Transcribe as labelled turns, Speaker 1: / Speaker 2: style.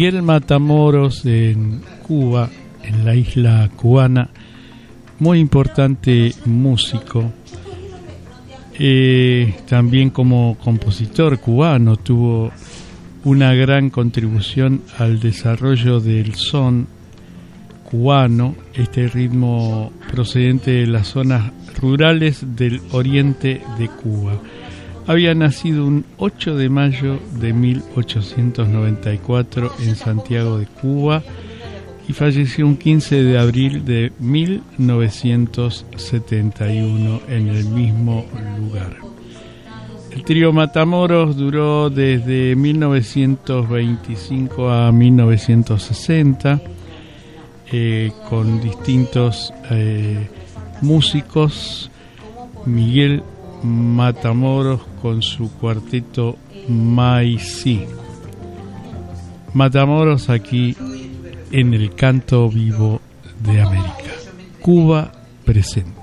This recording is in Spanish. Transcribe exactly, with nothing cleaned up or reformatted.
Speaker 1: Miguel Matamoros en Cuba, en la isla cubana, muy importante músico. Eh, también como compositor cubano tuvo una gran contribución al desarrollo del son cubano, este ritmo procedente de las zonas rurales del oriente de Cuba. Había nacido un ocho de mayo de mil ochocientos noventa y cuatro en Santiago de Cuba y falleció un quince de abril de mil novecientos setenta y uno en el mismo lugar. El trío Matamoros duró desde mil novecientos veinticinco a mil novecientos sesenta, eh, con distintos eh, músicos. Miguel Matamoros con su cuarteto Maicí. Matamoros aquí en el canto vivo de América. Cuba presente.